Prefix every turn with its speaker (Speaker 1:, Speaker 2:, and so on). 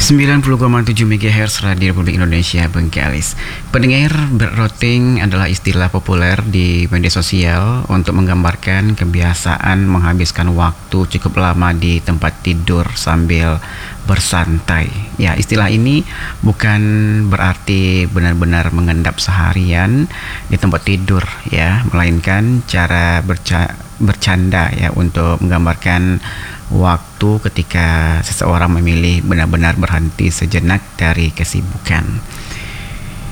Speaker 1: 90,7 MHz Radio Republik Indonesia Bengkalis. Pendengar, berrouting adalah istilah populer di media sosial untuk menggambarkan kebiasaan menghabiskan waktu cukup lama di tempat tidur sambil bersantai. Ya, istilah ini bukan berarti benar-benar mengendap seharian di tempat tidur ya, melainkan cara bercanda ya untuk menggambarkan waktu ketika seseorang memilih benar-benar berhenti sejenak dari kesibukan.